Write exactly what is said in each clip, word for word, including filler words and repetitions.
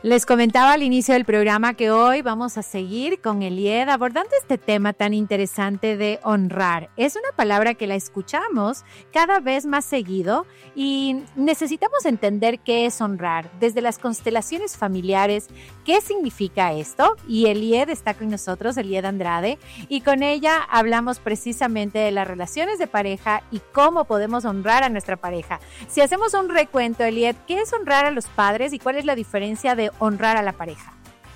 Les comentaba al inicio del programa que hoy vamos a seguir con Elied abordando este tema tan interesante de honrar. Es una palabra que la escuchamos cada vez más seguido y necesitamos entender qué es honrar desde las constelaciones familiares, qué significa esto. Y Elied está con nosotros, Elied Andrade, y con ella hablamos precisamente de las relaciones de pareja y cómo podemos honrar a nuestra pareja. Si hacemos un recuento, Elied, ¿qué es honrar a los padres y cuál es la diferencia de honrar a la pareja?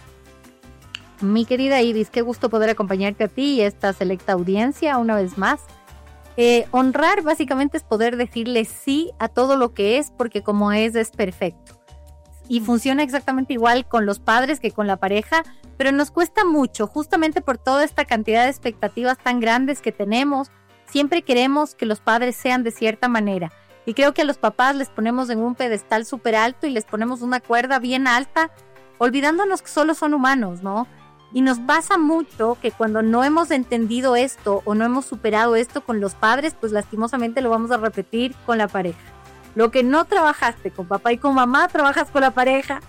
Mi querida Iris, qué gusto poder acompañarte a ti y a esta selecta audiencia una vez más. Eh, honrar básicamente es poder decirle sí a todo lo que es, porque como es, es perfecto. Y funciona exactamente igual con los padres que con la pareja, pero nos cuesta mucho, justamente por toda esta cantidad de expectativas tan grandes que tenemos. Siempre queremos que los padres sean de cierta manera. Y creo que a los papás les ponemos en un pedestal súper alto y les ponemos una cuerda bien alta, olvidándonos que solo son humanos, ¿no? Y nos pasa mucho que cuando no hemos entendido esto o no hemos superado esto con los padres, pues lastimosamente lo vamos a repetir con la pareja. Lo que no trabajaste con papá y con mamá, trabajas con la pareja.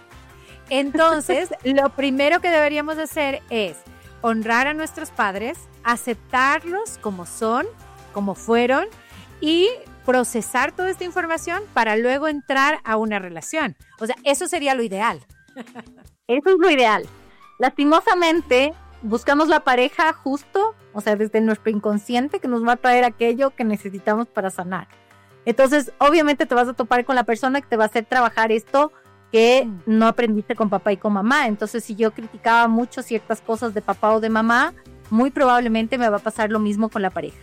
Entonces, lo primero que deberíamos hacer es honrar a nuestros padres, aceptarlos como son, como fueron, y procesar toda esta información para luego entrar a una relación. O sea, eso sería lo ideal. Eso es lo ideal. Lastimosamente, buscamos la pareja justo, o sea, desde nuestro inconsciente que nos va a traer aquello que necesitamos para sanar. Entonces, obviamente te vas a topar con la persona que te va a hacer trabajar esto que no aprendiste con papá y con mamá. Entonces, si yo criticaba mucho ciertas cosas de papá o de mamá, muy probablemente me va a pasar lo mismo con la pareja.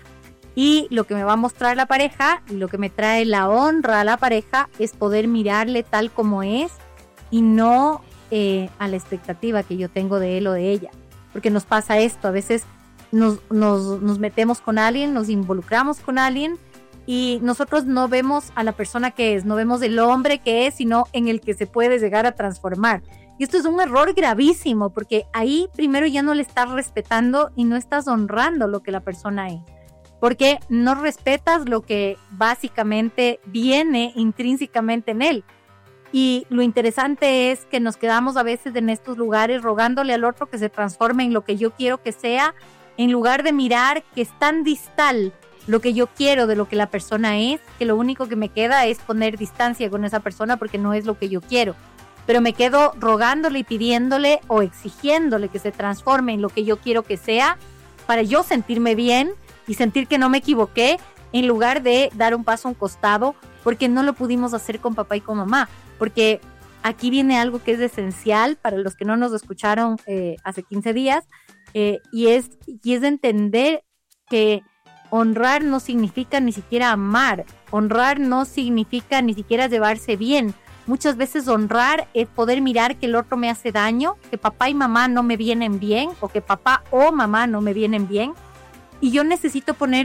Y lo que me va a mostrar la pareja y lo que me trae la honra a la pareja es poder mirarle tal como es y no eh, a la expectativa que yo tengo de él o de ella. Porque nos pasa esto, a veces nos, nos, nos metemos con alguien, nos involucramos con alguien y nosotros no vemos a la persona que es, no vemos el hombre que es, sino en el que se puede llegar a transformar. Y esto es un error gravísimo porque ahí primero ya no le estás respetando y no estás honrando lo que la persona es. Porque no respetas lo que básicamente viene intrínsecamente en él. Y lo interesante es que nos quedamos a veces en estos lugares rogándole al otro que se transforme en lo que yo quiero que sea, en lugar de mirar que es tan distal lo que yo quiero de lo que la persona es, que lo único que me queda es poner distancia con esa persona porque no es lo que yo quiero. Pero me quedo rogándole y pidiéndole o exigiéndole que se transforme en lo que yo quiero que sea para yo sentirme bien y sentir que no me equivoqué, en lugar de dar un paso a un costado, porque no lo pudimos hacer con papá y con mamá. Porque aquí viene algo que es esencial para los que no nos escucharon eh, hace quince días, eh, y, es, y es entender que honrar no significa ni siquiera amar, honrar no significa ni siquiera llevarse bien. Muchas veces honrar es poder mirar que el otro me hace daño, que papá y mamá no me vienen bien, o que papá o mamá no me vienen bien, y yo necesito poner